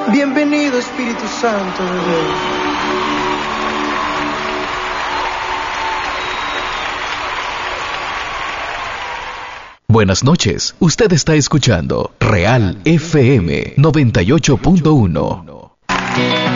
Bienvenido Espíritu Santo de Dios. Buenas noches, usted está escuchando Real FM 98.1.